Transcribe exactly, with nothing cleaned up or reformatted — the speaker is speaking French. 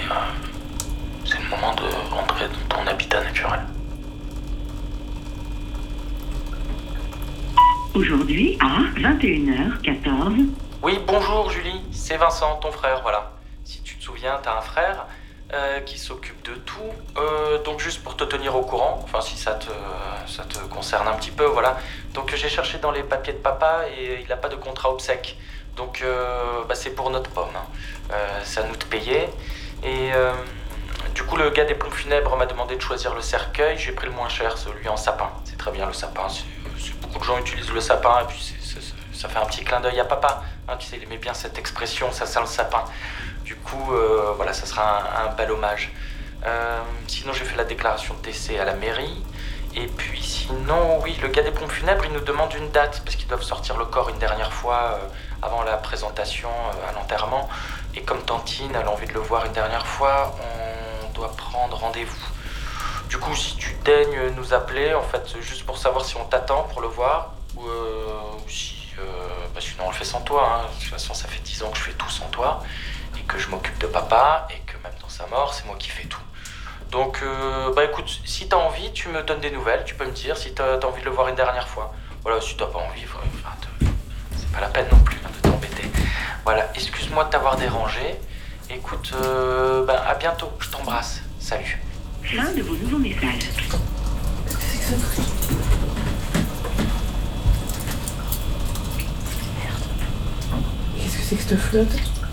euh, c'est le moment de rentrer dans ton habitat naturel. Aujourd'hui à vingt et une heures quatorze. Oui, bonjour Julie, c'est Vincent, ton frère, voilà. Si tu te souviens, t'as un frère euh, qui s'occupe de tout. Euh, donc juste pour te tenir au courant, enfin si ça te, ça te concerne un petit peu, voilà. Donc j'ai cherché dans les papiers de papa et il n'a pas de contrat obsèque. Donc euh, bah, c'est pour notre pomme. Hein. Euh, c'est à nous de payer. Et euh, du coup le gars des pompes funèbres m'a demandé de choisir le cercueil. J'ai pris le moins cher, celui en sapin. C'est très bien le sapin. C'est, c'est, beaucoup de gens utilisent le sapin et puis c'est, c'est, c'est, ça fait un petit clin d'œil à papa. Hein, tu sais, il aimait bien cette expression, ça sent le sapin. Du coup, euh, voilà, ça sera un, un bel hommage. Euh, sinon, j'ai fait la déclaration de décès à la mairie. Et puis sinon, oui, le gars des pompes funèbres, il nous demande une date, parce qu'ils doivent sortir le corps une dernière fois euh, avant la présentation euh, à l'enterrement. Et comme Tantine, elle a envie de le voir une dernière fois, on doit prendre rendez-vous. Du coup, si tu daignes nous appeler, en fait, juste pour savoir si on t'attend pour le voir, ou euh, si... Euh, bah sinon, on le fait sans toi. Hein. De toute façon, ça fait dix ans que je fais tout sans toi, et que je m'occupe de papa, et que même dans sa mort, c'est moi qui fais tout. Donc, euh, bah écoute, si t'as envie, tu me donnes des nouvelles, tu peux me dire si t'as, t'as envie de le voir une dernière fois. Voilà, si t'as pas envie, enfin, te, c'est pas la peine non plus hein, de t'embêter. Voilà, excuse-moi de t'avoir dérangé. Écoute, euh, bah à bientôt, je t'embrasse. Salut. Fin de vos nouveaux messages. Qu'est-ce que c'est que ce truc? Merde. Qu'est-ce que c'est que cette flotte?